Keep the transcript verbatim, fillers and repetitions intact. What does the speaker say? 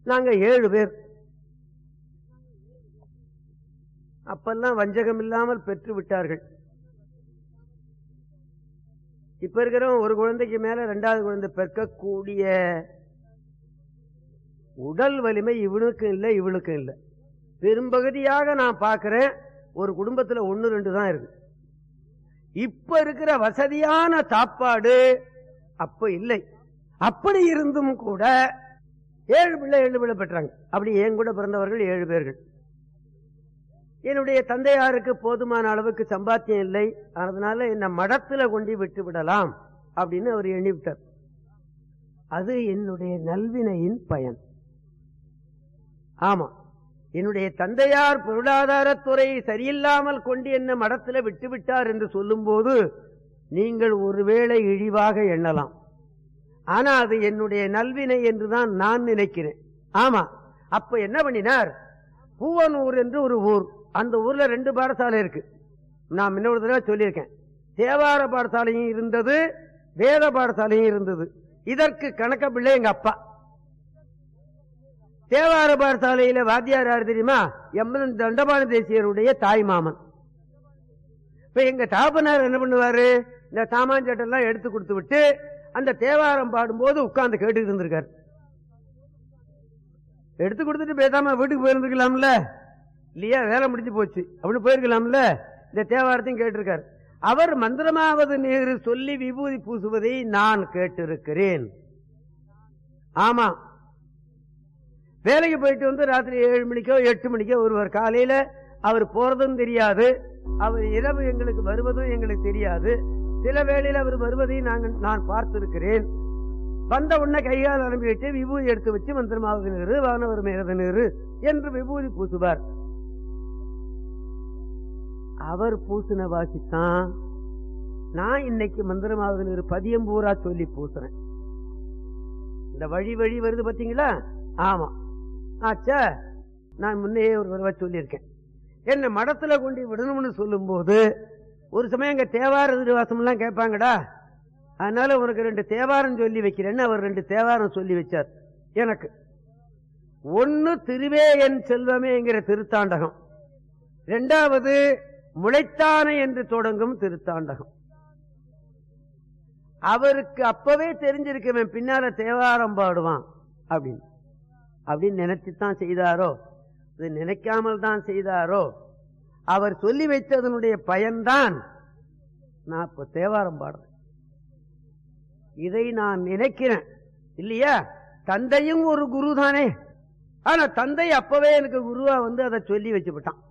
நாங்க ஏழு பேர். அப்பெல்லாம் வஞ்சகம் இல்லாமல் பெற்று விட்டார்கள். இப்ப இருக்கிறவன் ஒரு குழந்தைக்கு மேல ரெண்டாவது குழந்தை பெற்கக்கூடிய உடல் வலிமை இவனுக்கும் இல்லை இவளுக்கும் இல்லை. பெரும்பகுதியாக நான் பார்க்கிறேன் ஒரு குடும்பத்துல ஒன்னு ரெண்டு தான் இருக்கு. இப்ப இருக்கிற வசதியான சாப்பாடு அப்ப இல்லை. அப்படி இருந்தும் கூட ஏழு பிள்ளை ஏழு பிள்ளை பெற்றாங்க. அப்படி என் கூட பிறந்தவர்கள் ஏழு பேர்கள். என்னுடைய தந்தையாருக்கு போதுமான அளவுக்கு சம்பாத்தியம் இல்லை, அதனால என்ன மடத்துல கொண்டு விட்டு விடலாம் அப்படின்னு அவர் எண்ணிவிட்டார். அது என்னுடைய நல்வினையின் பயன். ஆமா, என்னுடைய தந்தையார் பொருளாதாரத்துறை சரியில்லாமல் கொண்டு என்ன மடத்துல விட்டு விட்டார் என்று சொல்லும் போது நீங்கள் ஒருவேளை இழிவாக எண்ணலாம். ஆனா அது என்னுடைய நல்வினை என்றுதான் நான் நினைக்கிறேன். ஆமா, அப்ப என்ன பண்ணினார், பூவனூர் என்று ஒரு ஊர், அந்த ஊர்ல ரெண்டு பாடசாலை இருக்கு. நான் இன்னொரு தடவை சொல்லியிருக்கேன். தேவார பாடசாலையும் இருந்தது, வேத பாடசாலையும் இருந்தது. இதற்கு கணக்க பிள்ளை எங்க அப்பா. தேவார பாடசாலையில வாத்தியார் யார் தெரியுமா, எம் தண்டபாணி தேசியருடைய தாய் மாமன். இப்ப எங்க தாப்பனார் என்ன பண்ணுவாரு, இந்த சாமான்சட்டெல்லாம் எடுத்து கொடுத்து விட்டு அந்த தேவாரம் பாடும்போது உட்கார்ந்து கேட்டு இருந்திருக்காரு. எடுத்து கொடுத்துட்டு பேசாம வீட்டுக்கு போயிருந்துக்கலாம்ல இல்லையா, வேலை முடிஞ்சு போச்சு அப்படின்னு போயிருக்கலாம்ல. இந்த தேவாரத்தையும் கேட்டிருக்காரு. அவர் மந்திரமாவது நீர் சொல்லி விபூதி பூசுவதை நான் கேட்டிருக்கிறேன். ஆமா, வேலைக்கு போயிட்டு வந்து ராத்திரி ஏழு மணிக்கோ எட்டு மணிக்கோ ஒருவர், காலையில அவர் போறதும் தெரியாது, அவர் இரவு எங்களுக்கு வருவதும் எங்களுக்கு தெரியாது. சில வேளையில் அவர் வருவதையும் நாங்கள் நான் பார்த்திருக்கிறேன். வந்த உடனே கையால் அனுப்பிவிட்டு விபூதி எடுத்து வச்சு மந்திரமாவது நீரு வானவர் மேகத நீரு என்று விபூதி பூசுவார். அவர் பூசின வாசித்தான் நான் இன்னைக்கு மந்திரமாவது நீரு பதியம் பூரா சொல்லி பூசுறேன். இந்த வழி வழி வருது பாத்தீங்களா. ஆமா, ஆச்சா, நான் முன்னையே ஒரு தடவை சொல்லியிருக்கேன். என்ன மடத்துல கொண்டு விடணும்னு சொல்லும் போது ஒரு சமயம் எங்க தேவார திருவாசம் எல்லாம் கேட்பாங்கடா, அதனால உனக்கு ரெண்டு தேவாரம் சொல்லி வைக்கிறேன்னு அவர் ரெண்டு தேவாரம் சொல்லி வச்சார் எனக்கு. ஒன்னு திருவே என் செல்வமேங்கிற திருத்தாண்டகம், இரண்டாவது முளைத்தானே என்று தொடங்கும் திருத்தாண்டகம். அவருக்கு அப்பவே தெரிஞ்சிருக்கவன் பின்னால தேவாரம் பாடுவான் அப்படின்னு அப்படின்னு நினைச்சுதான் செய்தாரோ, அது நினைக்காமல் தான் செய்தாரோ, அவர் சொல்லி வைத்ததனுடைய பயன்தான் நான் இப்ப தேவாரம் பாடுறேன். இதை நான் நினைக்கிறேன் இல்லையா. தந்தையும் ஒரு குரு தானே, ஆனா தந்தை அப்பவே எனக்கு குருவா வந்து அதை சொல்லி வச்சு விட்டான்.